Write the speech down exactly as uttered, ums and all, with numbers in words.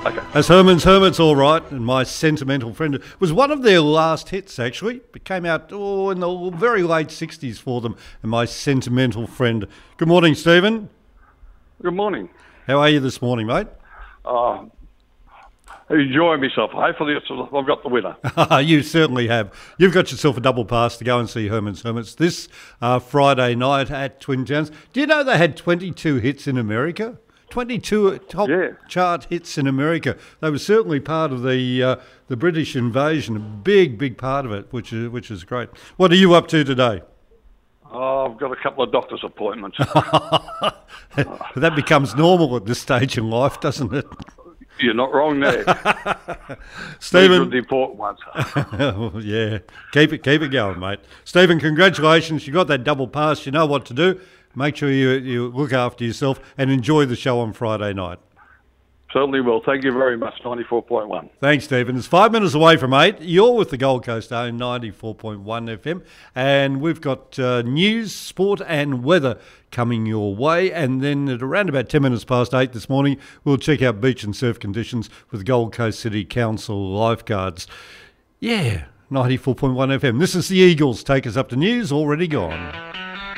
Okay. As Herman's Hermits, all right, and My Sentimental Friend was one of their last hits, actually. It came out oh, in the very late sixties for them, and My Sentimental Friend. Good morning, Stephen. Good morning. How are you this morning, mate? Uh, enjoying myself. Hopefully it's, I've got the winner. You certainly have. You've got yourself a double pass to go and see Herman's Hermits this uh, Friday night at Twin Towns. Do you know they had twenty-two hits in America? twenty-two top Yeah. chart hits in America. They were certainly part of the uh, the British invasion, a big, big part of it, which is which is great. What are you up to today? Oh, I've got a couple of doctor's appointments. That becomes normal at this stage in life, doesn't it? You're not wrong there. Stephen, These are the important ones. yeah, keep it keep it going, mate. Stephen, congratulations! You got that double pass. You know what to do. Make sure you you look after yourself and enjoy the show on Friday night. Certainly will. Thank you very much, ninety-four point one. Thanks, Stephen. It's five minutes away from eight. You're with the Gold Coast own ninety-four point one F M. And we've got uh, news, sport and weather coming your way. And then at around about ten minutes past eight this morning, we'll check out beach and surf conditions with Gold Coast City Council lifeguards. Yeah, ninety-four point one F M. This is the Eagles. Take us up to news. Already gone.